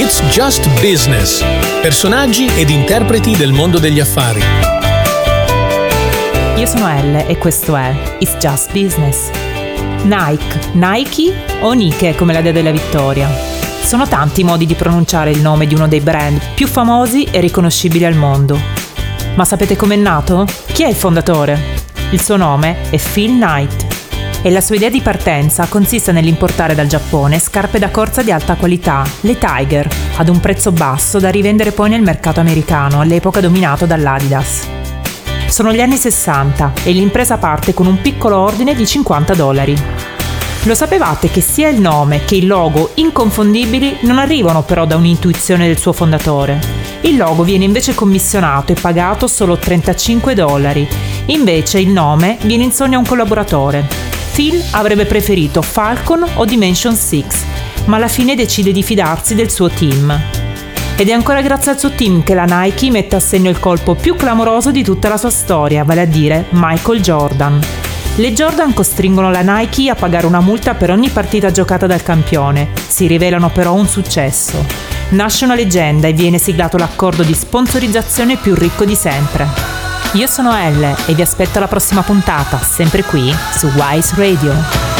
It's Just Business. Personaggi ed interpreti del mondo degli affari. Io sono Elle e questo è It's Just Business. Nike o Nike come la dea della vittoria. Sono tanti i modi di pronunciare il nome di uno dei brand più famosi e riconoscibili al mondo. Ma sapete com'è nato? Chi è il fondatore? Il suo nome è Phil Knight e la sua idea di partenza consiste nell'importare dal Giappone scarpe da corsa di alta qualità, le Tiger, ad un prezzo basso da rivendere poi nel mercato americano, all'epoca dominato dall'Adidas. Sono gli anni 60 e l'impresa parte con un piccolo ordine di $50. Lo sapevate che sia il nome che il logo inconfondibili non arrivano però da un'intuizione del suo fondatore? Il logo viene invece commissionato e pagato solo $35. Invece il nome viene in sogno a un collaboratore. Phil avrebbe preferito Falcon o Dimension 6, ma alla fine decide di fidarsi del suo team. Ed è ancora grazie al suo team che la Nike mette a segno il colpo più clamoroso di tutta la sua storia, vale a dire Michael Jordan. Le Jordan costringono la Nike a pagare una multa per ogni partita giocata dal campione. Si rivelano però un successo. Nasce una leggenda e viene siglato l'accordo di sponsorizzazione più ricco di sempre. Io sono Elle e vi aspetto alla prossima puntata, sempre qui su Wise Radio.